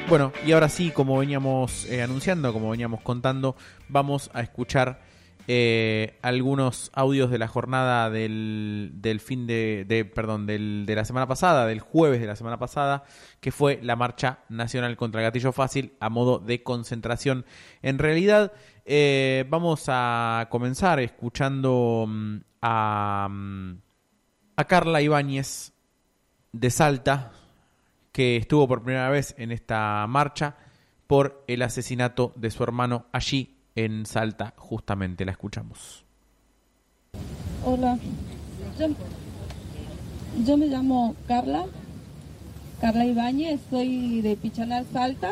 Bueno, y ahora sí, como veníamos anunciando, como veníamos contando, vamos a escuchar algunos audios de la jornada del fin de la semana pasada, del jueves de la semana pasada, que fue la marcha nacional contra el gatillo fácil a modo de concentración. En realidad, vamos a comenzar escuchando a Carla Ibáñez de Salta, que estuvo por primera vez en esta marcha por el asesinato de su hermano allí en Salta, justamente. La escuchamos. Hola, yo me llamo Carla Ibáñez, soy de Pichanal, Salta.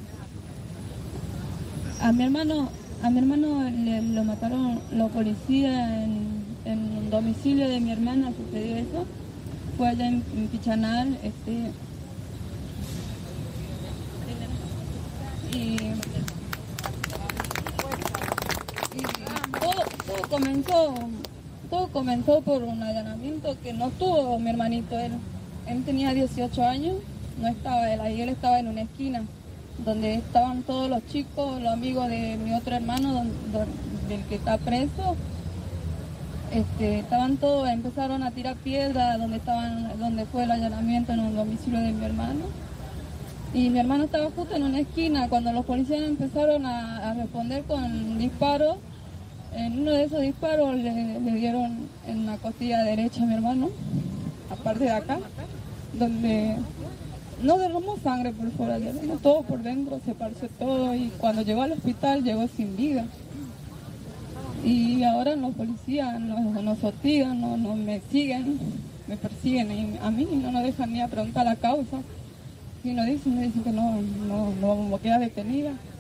A mi hermano lo mataron los policías en un domicilio de mi hermana, sucedió eso. Fue allá en Pichanal, y todo comenzó por un allanamiento que no tuvo mi hermanito. Él tenía 18 años, no estaba él ahí, él estaba en una esquina donde estaban todos los chicos, los amigos de mi otro hermano, del que está preso. Estaban todos, empezaron a tirar piedras donde fue el allanamiento, en un domicilio de mi hermano. Y mi hermano estaba justo en una esquina cuando los policías empezaron a responder con disparos. En uno de esos disparos le dieron en la costilla derecha a mi hermano, aparte de acá, donde no derramó sangre por fuera, derramó todo por dentro, se parció todo, y cuando llegó al hospital llegó sin vida. Y ahora los policías nos hostigan, me siguen, me persiguen, y a mí no nos dejan ni a preguntar la causa. Si me dicen que no queda detenida.